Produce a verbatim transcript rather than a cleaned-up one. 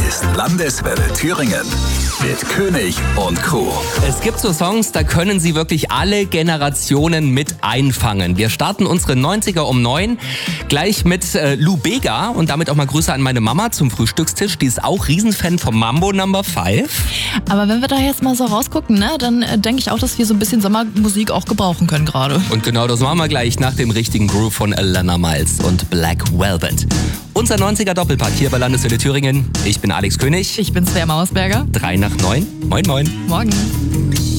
ist Landeswelle Thüringen mit König und Crew. Es gibt so Songs, da können sie wirklich alle Generationen mit einfangen. Wir starten unsere neunziger um neun gleich mit äh, Lou Bega und damit auch mal Grüße an meine Mama zum Frühstückstisch. Die ist auch Riesenfan vom Mambo Number Five. Aber wenn wir da jetzt mal so rausgucken, ne, dann äh, denke ich auch, dass wir so ein bisschen Sommermusik auch gebrauchen können gerade. Und genau das machen wir gleich nach dem richtigen Groove von Alana Miles und Black Velvet. Unser neunziger Doppelpack hier bei Landeswelle Thüringen. Ich bin Alex König. Ich bin Svea Mausberger. Drei nach neun. Moin, moin. Morgen.